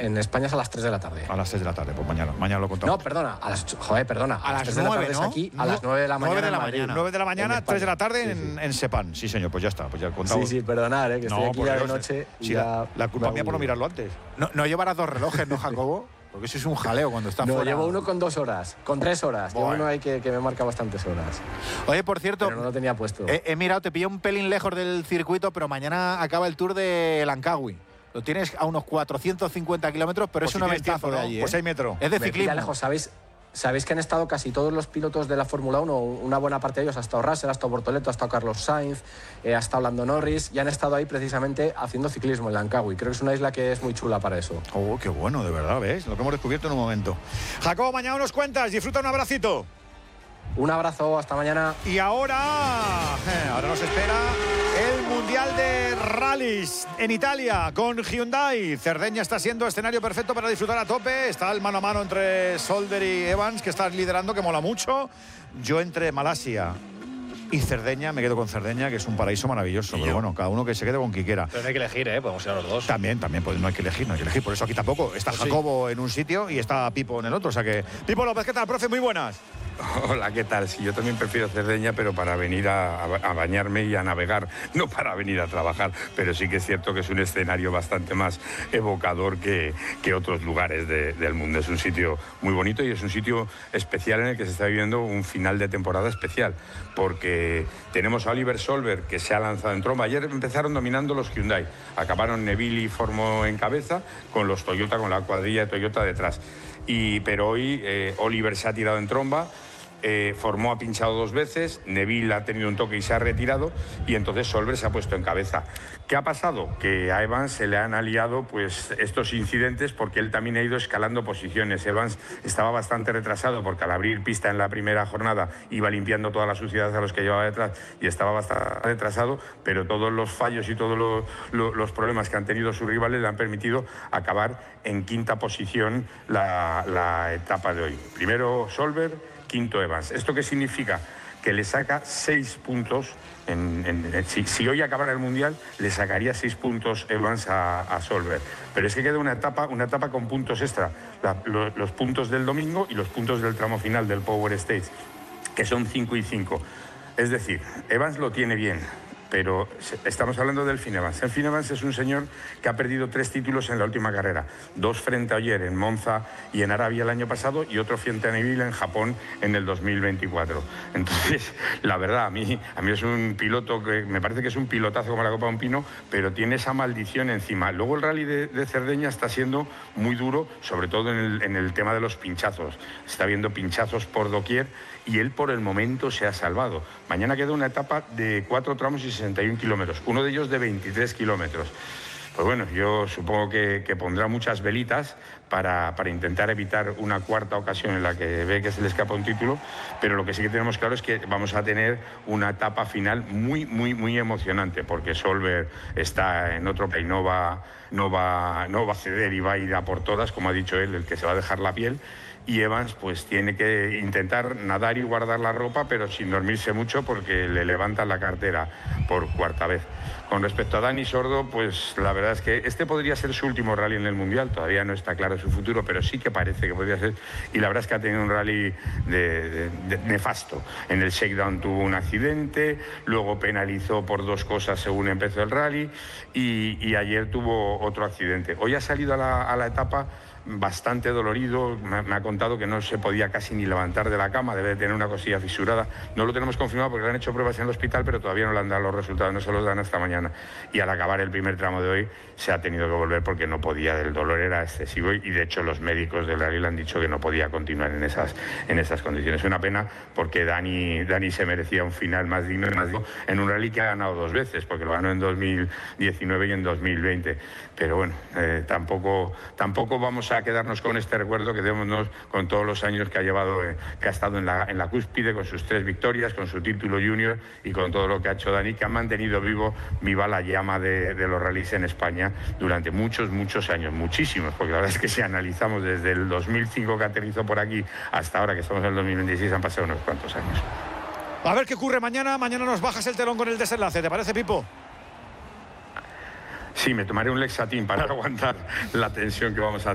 en España es a las 3 de la tarde. A las 6 de la tarde, pues mañana lo contamos. No, perdona, a las 3 de la tarde, ¿no? es aquí, a las 9 de la mañana. 9 de la mañana. 9 de la mañana, 3 de la tarde sí. en Sepán. Sí, señor, pues ya está, pues ya contamos. Sí, perdonad, que estoy aquí ya de noche. Sí, la culpa mía por no mirarlo antes. No llevarás 2 relojes, ¿no, Jacobo? Porque eso es un jaleo cuando estás fuera. No, llevo uno con 2 horas, con 3 horas. Bueno. Llevo uno ahí que me marca bastantes horas. Oye, por cierto, Pero no lo tenía puesto. He mirado, te pilla un pelín lejos del circuito, pero mañana acaba el Tour de Langkawi. Lo tienes a unos 450 kilómetros, pero Pues es si un tienes aventazo tiempo, de ¿no? allí. Pues hay metro. Es de Me pilla ciclismo. lejos, ¿Sabéis que han estado casi todos los pilotos de la Fórmula 1? Una buena parte de ellos. Ha estado Russell, ha estado Bortoleto, ha estado Carlos Sainz, ha estado Lando Norris, y han estado ahí precisamente haciendo ciclismo en Langkawi. Creo que es una isla que es muy chula para eso. Oh, qué bueno, de verdad, ¿ves? Lo que hemos descubierto en un momento. Jacobo, mañana nos cuentas. Disfruta, un abracito. Un abrazo, hasta mañana. Y ahora nos espera el Mundial de Rallys en Italia con Hyundai. Cerdeña está siendo escenario perfecto para disfrutar a tope. Está el mano a mano entre Solder y Evans, que está liderando, que mola mucho. Yo entre Malasia y Cerdeña, me quedo con Cerdeña, que es un paraíso maravilloso. Pero bueno, cada uno que se quede con quien quiera. Pero no hay que elegir, podemos ir a los dos. También, pues no hay que elegir. Por eso aquí tampoco. Está Jacobo en un sitio y está Pipo en el otro. O sea que, Pipo López, ¿qué tal, profe? Muy buenas. Hola, ¿qué tal? Sí, yo también prefiero Cerdeña, pero para venir a bañarme y a navegar, no para venir a trabajar. Pero sí que es cierto que es un escenario bastante más evocador que otros lugares del mundo. Es un sitio muy bonito y es un sitio especial en el que se está viviendo un final de temporada especial, porque tenemos a Oliver Solberg, que se ha lanzado en tromba. Ayer empezaron dominando los Hyundai, acabaron Neville y Formó en cabeza, con los Toyota, con la cuadrilla de Toyota detrás. Pero hoy Oliver se ha tirado en tromba. Formó ha pinchado 2 veces, Neville ha tenido un toque y se ha retirado, y entonces Solberg se ha puesto en cabeza. ¿Qué ha pasado? Que a Evans se le han aliado pues estos incidentes, porque él también ha ido escalando posiciones. Evans estaba bastante retrasado porque al abrir pista en la primera jornada iba limpiando toda la suciedad a los que llevaba detrás y estaba bastante retrasado, pero todos los fallos y todos los problemas que han tenido sus rivales le han permitido acabar en 5ª posición la etapa de hoy. Primero Solberg, 5º Evans. ¿Esto qué significa? Que le saca 6 puntos. Si hoy acabara el Mundial, le sacaría 6 puntos Evans a Solberg. Pero es que queda una etapa con puntos extra. Los puntos del domingo y los puntos del tramo final del Power Stage, que son 5 y 5. Es decir, Evans lo tiene bien, pero estamos hablando del Finn Evans. El Finn Evans es un señor que ha perdido 3 títulos en la última carrera. 2 frente a Ogier en Monza y en Arabia el año pasado, y otro frente a Neville en Japón en el 2024. Entonces, la verdad, a mí es un piloto que me parece que es un pilotazo como la copa de un pino, pero tiene esa maldición encima. Luego el rally de Cerdeña está siendo muy duro, sobre todo en el tema de los pinchazos. Está habiendo pinchazos por doquier y él por el momento se ha salvado. Mañana queda una etapa de 4 tramos y 61 kilómetros, uno de ellos de 23 kilómetros. Pues bueno, yo supongo que pondrá muchas velitas para intentar evitar una 4ª ocasión en la que ve que se le escapa un título, pero lo que sí que tenemos claro es que vamos a tener una etapa final muy emocionante, porque Solberg está en otro país, no va a ceder y va a ir a por todas, como ha dicho él, el que se va a dejar la piel. Y Evans pues tiene que intentar nadar y guardar la ropa, pero sin dormirse mucho, porque le levantan la cartera por 4ª vez. Con respecto a Dani Sordo, pues la verdad es que este podría ser su último rally en el Mundial. Todavía no está claro su futuro, pero sí que parece que podría ser. Y la verdad es que ha tenido un rally nefasto. En el shakedown tuvo un accidente, luego penalizó por 2 cosas según empezó el rally, y ayer tuvo otro accidente. Hoy ha salido a la etapa bastante dolorido, me ha contado que no se podía casi ni levantar de la cama, debe de tener una cosilla fisurada. No lo tenemos confirmado porque le han hecho pruebas en el hospital, pero todavía no le han dado los resultados, no se los dan hasta mañana. Y al acabar el primer tramo de hoy se ha tenido que volver porque no podía, el dolor era excesivo, y de hecho los médicos del rally le han dicho que no podía continuar en esas condiciones. Una pena, porque Dani se merecía un final más digno en un rally que ha ganado 2 veces, porque lo ganó en 2019 y en 2020. Pero bueno, tampoco vamos a quedarnos con este recuerdo, quedémonos con todos los años que ha llevado, que ha estado en la cúspide, con sus 3 victorias, con su título junior y con todo lo que ha hecho Dani, que ha mantenido viva la llama de los rallies en España durante muchos años, muchísimos, porque la verdad es que si analizamos desde el 2005 que aterrizó por aquí hasta ahora que estamos en el 2026 han pasado unos cuantos años. A ver qué ocurre mañana nos bajas el telón con el desenlace, ¿te parece, Pipo? Sí, me tomaré un Lexatin para aguantar la tensión que vamos a